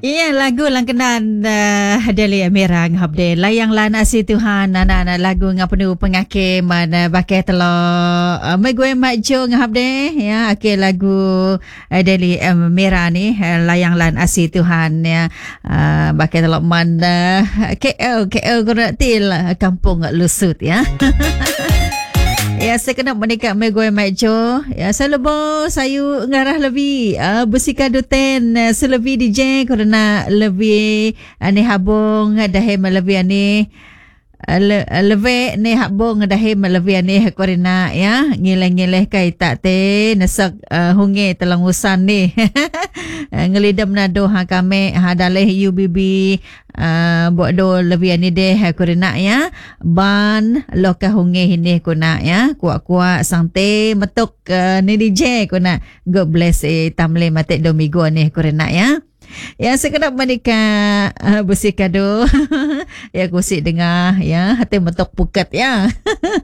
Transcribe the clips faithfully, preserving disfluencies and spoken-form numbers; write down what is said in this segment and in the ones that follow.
Iya, lagu langkenan uh, Deli Amira ngahap de layang lana si Tuhan nana lagu ngapenu pengake mana bakai telo uh, mai gue majo ngahap de ya ake lagu uh, Deli Amira ni uh, layang lana si Tuhan ya uh, bakai telo mana K L K L Goratil kampung Lusut ya. Ya, saya kena menikah me gue majo. Ya, saya lebo sayu ngarah lebih uh, bersika duten uh, selebih D J kerana lebih ane uh, habong dahe lebih ane uh, le, lebih ne habong dahe lebih ane korina ya ngileh-ngileh kai tak te nesak uh, hunge telang usan ni ngelidam nado ha kame ha daleh U B B Uh, buat do lebih ni deh korina ya ban loka hunge hini kuna ya kuat-kuat sangte metuk uh, ni D J kuna God bless eh tamle mate domigo ni korina ya ya sekedap menikah uh, bersih kado ya kusik dengar ya hati metuk pukat ya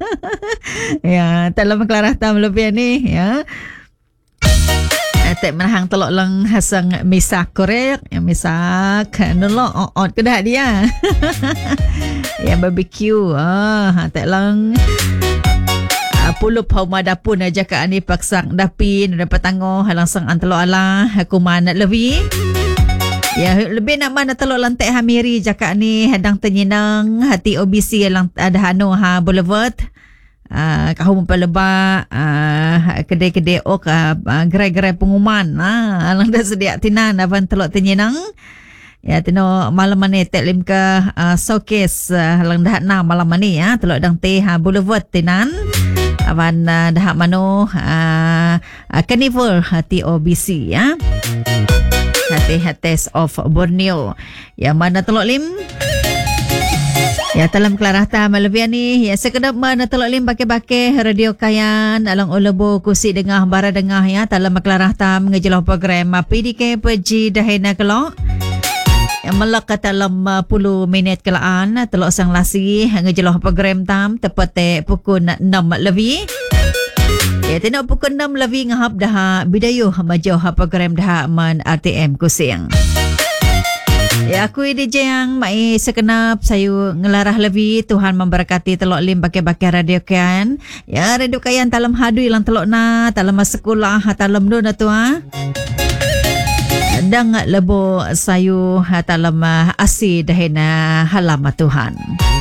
ya tak lama kelarah tam lebih ni ya tak menahang telok lang hasang misak korek yang misak nolok on kedah dia yang barbecue ah tak lang puluh pau madapun aja ka ani paksak dapin dapat tangoh langsung antelok ala aku mana lebih ya lebih nak mana telok lantai hamiri jaka ni hadang tenyenang hati O B C lang ada hanu ha boulevard. Uh, kau mempelebak uh, kedai-kedai ok uh, gerai-gerai pengumuman ah uh, lang dah sedia tinan aban telok tenyenang ya tino malam ni tek lim ke uh, showcase uh, lang dah na malam ni ya telok dang teh uh, boulevard tinan aban uh, dah mano uh, uh, carnival hati O B C ya hati-hati of Borneo ya mana telok lim ya dalam kelarah tam lebih ni ya sekedap mana telok lim pakai-pakai radio kayan alang olebo kusi dengah bara dengah ya dalam kelarah tam ngejelah program P D K P G dahena kelok yang melak dalam puluh minit kelaan telok sang lasi ngejelah program tam tepat pukul enam lebih ya tengok pukul enam lebih ngahap dah bidayuh majuh program dah man R T M kusing. Ya aku D J yang mai sekenap sayu ngelarah lebih Tuhan memberkati telok lim pakai-pakai radio kayan. Ya radio kayan dalam hadu ilang telok na dalam sekolah dalam do na tu ah. Dang lebo sayu dalam asi dahena halama Tuhan.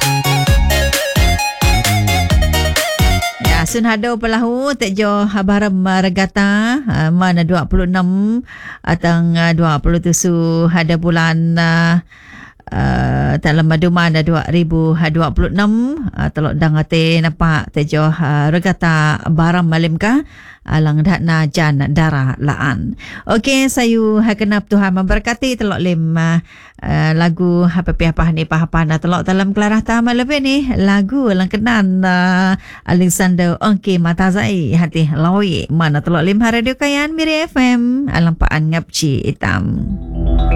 Ya sun hado pelahu tek jo habaram regata mana dua puluh enam atang dua puluh tujuh ada bulan uh, uh, dalam madu mana dua ribu dua puluh enam uh, telok dang ate nampak tek jo uh, regata baram malim ka alang dak na jan darah laan. Okey sayu hakenap Tuhan memberkati telok lim uh, uh, lagu apa-apa ni apa-apa telok dalam kelarah tamal lebih ni lagu langkenan uh, Alexander Ongki Matazai hati lawi mana telok lim radio kayan Miri F M alang paan ngapci hitam.